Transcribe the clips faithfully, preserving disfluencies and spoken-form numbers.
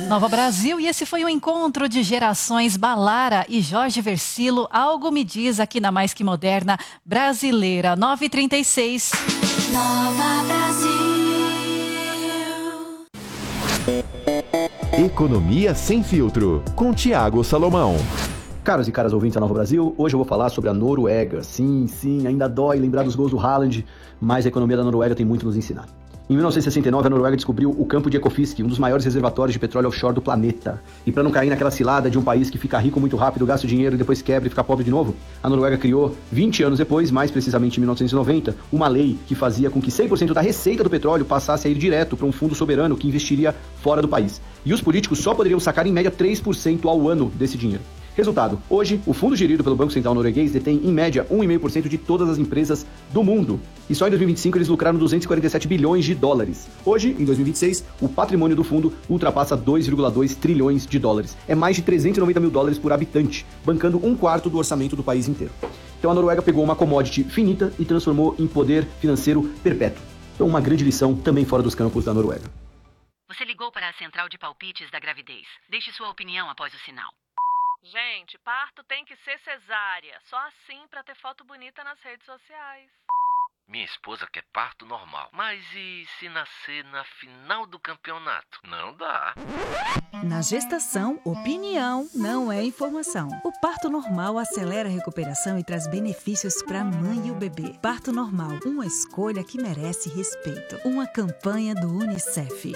Nova Brasil, e esse foi o encontro de gerações Balara e Jorge Versilo. Algo me diz aqui na Mais Que Moderna Brasileira. nove e trinta e seis. Nova Brasil. Economia Sem Filtro, com Tiago Salomão. Caros e caras ouvintes da Nova Brasil, hoje eu vou falar sobre a Noruega. Sim, sim, ainda dói lembrar dos gols do Haaland, mas a economia da Noruega tem muito a nos ensinar. Em mil novecentos e sessenta e nove, a Noruega descobriu o campo de Ekofisk, um dos maiores reservatórios de petróleo offshore do planeta. E para não cair naquela cilada de um país que fica rico muito rápido, gasta o dinheiro e depois quebra e fica pobre de novo, a Noruega criou, vinte anos depois, mais precisamente em mil novecentos e noventa, uma lei que fazia com que cem por cento da receita do petróleo passasse a ir direto para um fundo soberano que investiria fora do país. E os políticos só poderiam sacar em média três por cento ao ano desse dinheiro. Resultado, hoje, o fundo gerido pelo Banco Central norueguês detém, em média, um vírgula cinco por cento de todas as empresas do mundo. E só em dois mil e vinte e cinco eles lucraram duzentos e quarenta e sete bilhões de dólares. Hoje, em dois mil e vinte e seis, o patrimônio do fundo ultrapassa dois vírgula dois trilhões de dólares. É mais de trezentos e noventa mil dólares por habitante, bancando um quarto do orçamento do país inteiro. Então a Noruega pegou uma commodity finita e transformou em poder financeiro perpétuo. Então uma grande lição também fora dos campos da Noruega. Você ligou para a central de palpites da gravidez. Deixe sua opinião após o sinal. Gente, parto tem que ser cesárea. Só assim pra ter foto bonita nas redes sociais. Minha esposa quer parto normal. Mas e se nascer na final do campeonato? Não dá. Na gestação, opinião não é informação. O parto normal acelera a recuperação e traz benefícios para a mãe e o bebê. Parto normal, uma escolha que merece respeito. Uma campanha do Unicef.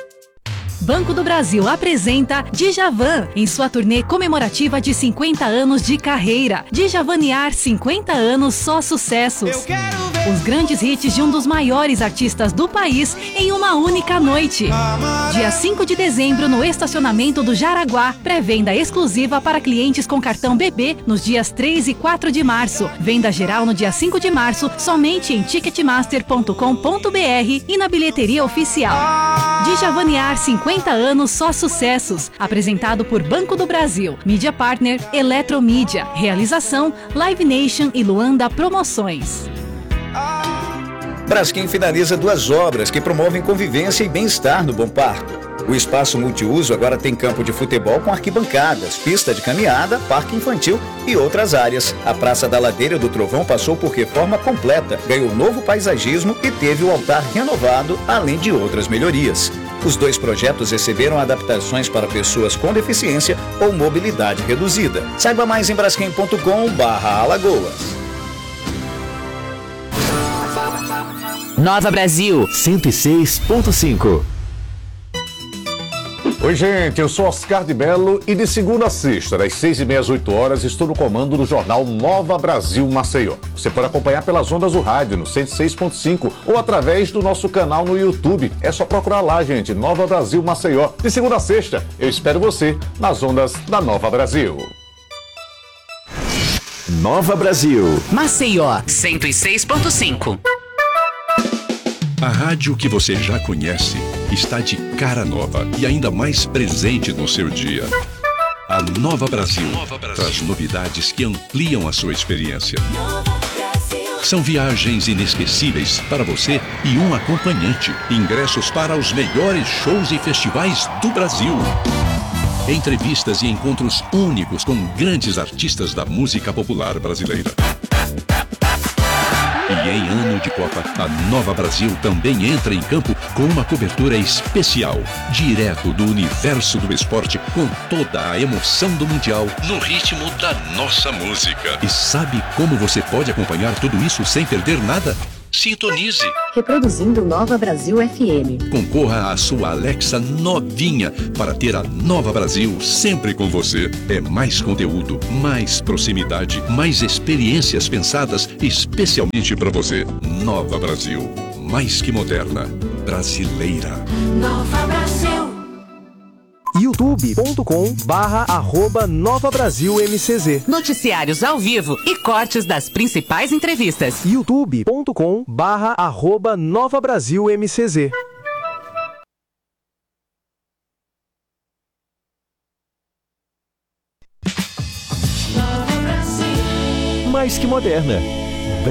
Banco do Brasil apresenta Djavan em sua turnê comemorativa de cinquenta anos de carreira. Djavanear cinquenta anos, só sucessos. Os grandes hits de um dos maiores artistas do país em uma única noite. Dia cinco de dezembro no estacionamento do Jaraguá. Pré-venda exclusiva para clientes com cartão B B nos dias três e quatro de março. Venda geral no dia cinco de março somente em ticketmaster ponto com ponto br e na bilheteria oficial. Djavanear cinquenta anos, só sucessos. Apresentado por Banco do Brasil, Mídia Partner, Eletromídia. Realização, Live Nation e Luanda Promoções. Braskem finaliza duas obras que promovem convivência e bem-estar no Bom Parto. O espaço multiuso agora tem campo de futebol com arquibancadas, pista de caminhada, parque infantil e outras áreas. A Praça da Ladeira do Trovão passou por reforma completa, ganhou novo paisagismo e teve o altar renovado, além de outras melhorias. Os dois projetos receberam adaptações para pessoas com deficiência ou mobilidade reduzida. Saiba mais em braskem ponto com barra Alagoas. Nova Brasil cento e seis ponto cinco. Oi, gente, eu sou Oscar de Mello e de segunda a sexta, das seis e meia às oito horas, estou no comando do jornal Nova Brasil Maceió. Você pode acompanhar pelas ondas do rádio no cento e seis ponto cinco ou através do nosso canal no YouTube. É só procurar lá, gente, Nova Brasil Maceió. De segunda a sexta, eu espero você nas ondas da Nova Brasil. Nova Brasil Maceió cento e seis ponto cinco. A rádio que você já conhece está de cara nova e ainda mais presente no seu dia. A Nova Brasil, Nova Brasil traz novidades que ampliam a sua experiência. São viagens inesquecíveis para você e um acompanhante. Ingressos para os melhores shows e festivais do Brasil. Entrevistas e encontros únicos com grandes artistas da música popular brasileira. E em ano de Copa, a Nova Brasil também entra em campo com uma cobertura especial, direto do universo do esporte, com toda a emoção do Mundial, no ritmo da nossa música. E sabe como você pode acompanhar tudo isso sem perder nada? Sintonize. Reproduzindo Nova Brasil F M. Concorra à sua Alexa novinha para ter a Nova Brasil sempre com você. É mais conteúdo, mais proximidade, mais experiências pensadas especialmente para você. Nova Brasil, mais que moderna, brasileira. Nova Brasil. youtube ponto com barra arroba Nova Brasil M C Z. Noticiários ao vivo e cortes das principais entrevistas. youtube ponto com barra arroba Nova Brasil M C Z. Mais que moderna,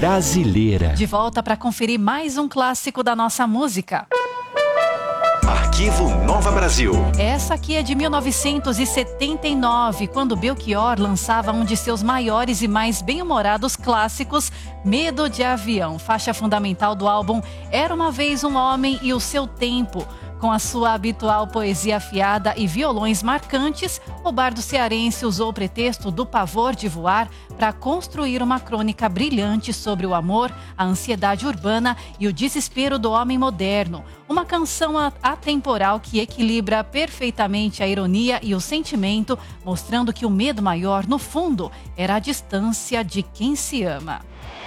brasileira. De volta para conferir mais um clássico da nossa música. Arquivo Nova Brasil. Essa aqui é de mil novecentos e setenta e nove, quando Belchior lançava um de seus maiores e mais bem-humorados clássicos, Medo de Avião, faixa fundamental do álbum Era Uma Vez um Homem e o Seu Tempo. Com a sua habitual poesia afiada e violões marcantes, o bardo cearense usou o pretexto do pavor de voar para construir uma crônica brilhante sobre o amor, a ansiedade urbana e o desespero do homem moderno. Uma canção atemporal que equilibra perfeitamente a ironia e o sentimento, mostrando que o medo maior, no fundo, era a distância de quem se ama.